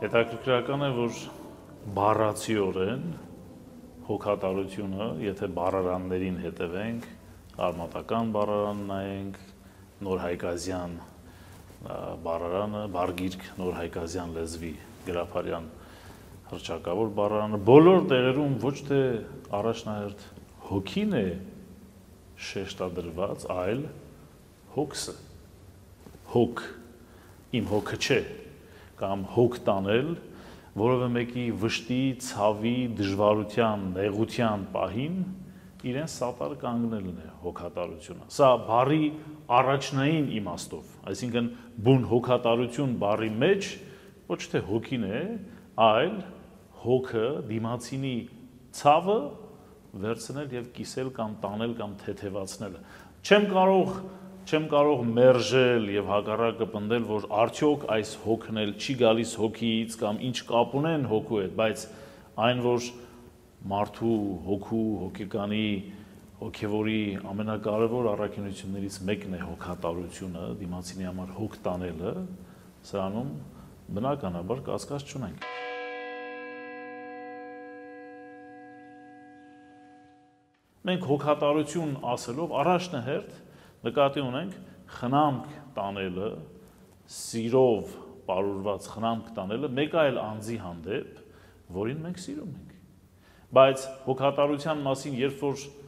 Հետաքրքրական է, որ բառացիորեն հոգատարությունը, եթե բառարաններին հետևենք, արմատական բառարան նայենք, Նոր Հայկազյան բառարանը, բարգիրք Նոր Հայկազյան լեզվի գրաբարյան հռչակավոր բառարանը, բոլոր տեղերում ոչ թե առաջնահերթ հոգին է շեշտադրված, այլ հոգսը, հոգ, իմ հոգը չէ, կամ հոգ տանել, որովը մեկի վշտի, ցավի, դժվարության, նեղության պահին իրեն սատար կանգնելն է հոգատարությունը։ Սա բառի առաջնային իմաստով, այսինքն բուն հոգատարություն բառի մեջ ոչ թե հոգին է, այլ հոգը դիմացինի ցավը վերցնել եւ կիսել կամ տանել կամ թեթևացնելը։ Չեմ կարող մերժել եւ հակառակը պնդել, որ արդյոք այս հոգն էլ չի գալիս հոգից կամ ինչ կապ ունեն հոգու հետ, բայց այն, որ մարդու հոգու, հոգեկանի, հոգևորի ամենակարևոր առաքինություններից մեկն է հոգատարությունը, դիմացինի համար հոգ տանելը, սրանում բնականաբար կասկած չունենք։ Մենք հոգատարություն ասելով առաջնահերթ նկատի ունենք խնամք տանելը, սիրով պարուրված խնամք տանելը մեկ այլ անձի հանդեպ, որին մենք սիրում ենք։ Բայց հոգատարության մասին, երբ որ